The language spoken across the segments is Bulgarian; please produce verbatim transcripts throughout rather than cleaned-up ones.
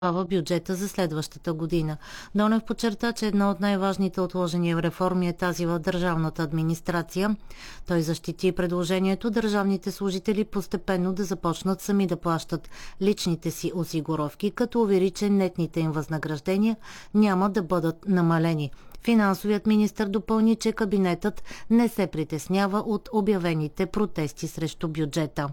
в бюджета за следващата година. Донев подчерта, че една от най-важните отложени реформи е тази в държавната администрация. Той защити предложението държавните служители постепенно да започнат сами да плащат личните си осигуровки, като увери, че нетните им възнаграждения няма да бъдат намалени. Финансовият министър допълни, че кабинетът не се притеснява от обявените протести срещу бюджета.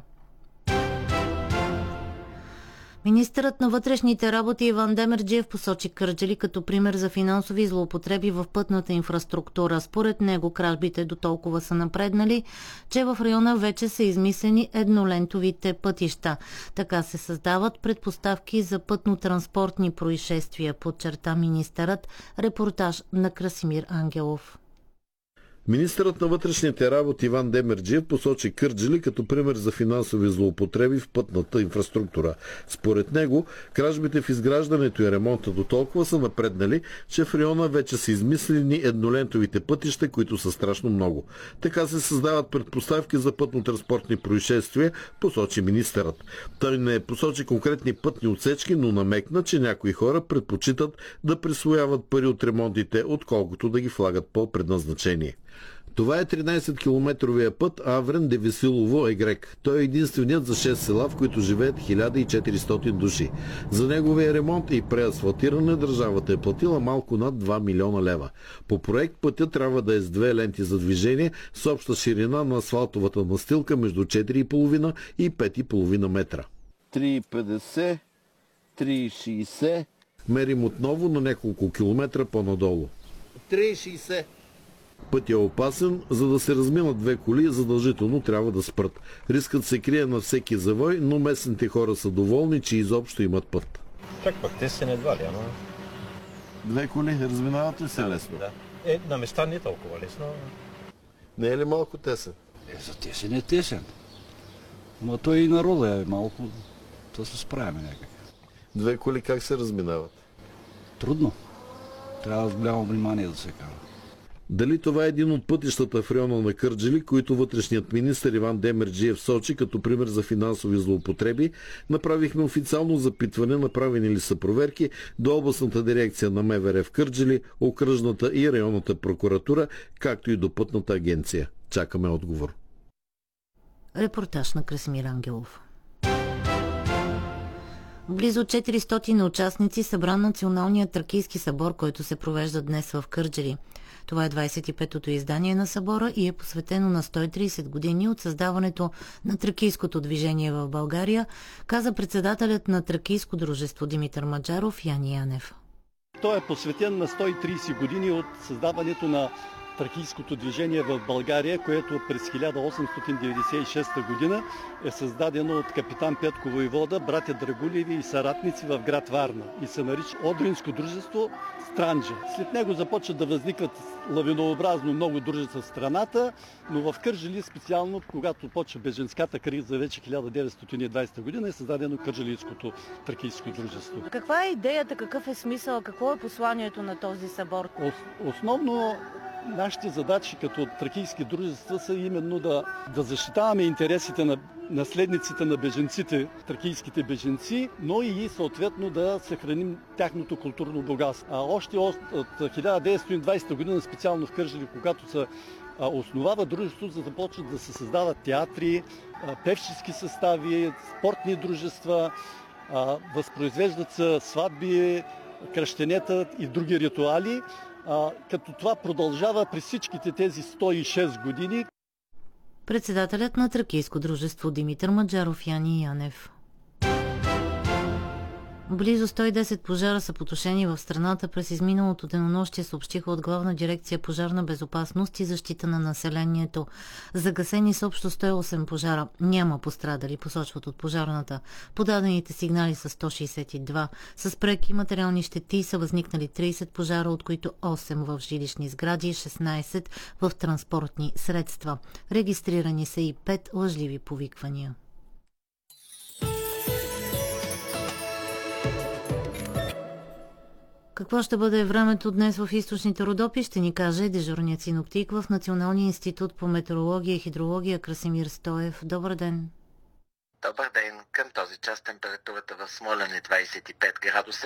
Министърът на вътрешните работи Иван Демерджиев посочи Кърджали като пример за финансови злоупотреби в пътната инфраструктура. Според него кражбите до толкова са напреднали, че в района вече са измислени еднолентовите пътища. Така се създават предпоставки за пътно-транспортни происшествия, подчерта министърът. Репортаж на Красимир Ангелов. Министърът на вътрешните работи Иван Демерджиев посочи Кърджали като пример за финансови злоупотреби в пътната инфраструктура. Според него, кражбите в изграждането и ремонта до толкова са напреднали, че в района вече са измислени еднолентовите пътища, които са страшно много. Така се създават предпоставки за пътно-транспортни происшествия, посочи министърът. Той не посочи конкретни пътни отсечки, но намекна, че някои хора предпочитат да присвояват пари от ремонтите, отколкото да ги влагат по предназначение. Това е тринайсеткилометровия път Аврен-Девесилово-Егрек. Той е единственият за шест села, в които живеят хиляда и четиристотин души. За неговия ремонт и преасфалтиране държавата е платила малко над два милиона лева. По проект пътя трябва да е с две ленти за движение с обща ширина на асфалтовата настилка между четири и половина и пет и половина метра. три и петдесет, три и шейсет. Мерим отново на няколко километра по-надолу. три и шейсет. Път е опасен, за да се разминат две коли, задължително трябва да спрат. Рискът се крие на всеки завой, но местните хора са доволни, че изобщо имат път. Чак пък те се не едва ли, ама... Две коли разминават ли се лесно? Да. Е, на места не е толкова лесно. Не е ли малко тесен? Е, за тесен е тесен. Но той и народа е малко, да се справяме някак. Две коли как се разминават? Трудно. Трябва с голямо внимание да се кара. Дали това е един от пътищата в района на Кърджали, които вътрешният министър Иван Демерджиев сочи като пример за финансови злоупотреби, направихме официално запитване, направени ли са проверки до областната дирекция на МВР в Кърджали, окръжната и районната прокуратура, както и до пътната агенция. Чакаме отговор. Репортаж на Красимир Ангелов. Близо четиристотин участници събра Националният тракийски събор, който се провежда днес в Кърджали. Това е двайсет и петото издание на събора и е посветено на сто и трийсет години от създаването на тракийското движение в България, каза председателят на Тракийско дружество Димитър Маджаров Яни Янев. Той е посветен на сто и трийсет години от създаването на тракийското движение в България, което през хиляда осемстотин деветдесет и шеста година е създадено от капитан Петко войвода, братя Драгулеви и съратници в град Варна и се нарича Одринско дружество Странджа. След него започват да възникват лавинообразно много дружества в страната, но в Кърджали специално, когато почва беженската криза вече хиляда деветстотин и двайсета година, е създадено Кърджалийското тракийско дружество. Каква е идеята, какъв е смисъл, какво е посланието на този събор? Основно нашите задачи като тракийски дружества са именно да, да защитаваме интересите на наследниците на беженците, тракийските беженци, но и съответно да съхраним тяхното културно богатство. А още от хиляда деветстотин и двайсета година, специално в Кърджали, когато се основава дружеството, започват да се създават театри, певчески състави, спортни дружества, възпроизвеждат се сватби, кръщенета и други ритуали, като това продължава през всичките тези сто и шест години. Председателят на Тракийско дружество Димитър Маджаров Яни Янев. Близо сто и десет пожара са потушени в страната през изминалото денонощие, съобщиха от Главна дирекция пожарна безопасност и защита на населението. Загасени са общо сто и осем пожара. Няма пострадали, посочват от пожарната. Подадените сигнали са сто шейсет и два. С преки материални щети са възникнали трийсет пожара, от които осем в жилищни сгради и шестнайсет в транспортни средства. Регистрирани са и пет лъжливи повиквания. Какво ще бъде времето днес в източните Родопи, ще ни каже дежурният синоптик в Националния институт по метеорология и хидрология Красимир Стоев. Добър ден! Добър ден! Към този час температурата в Смолян е двайсет и пет градуса,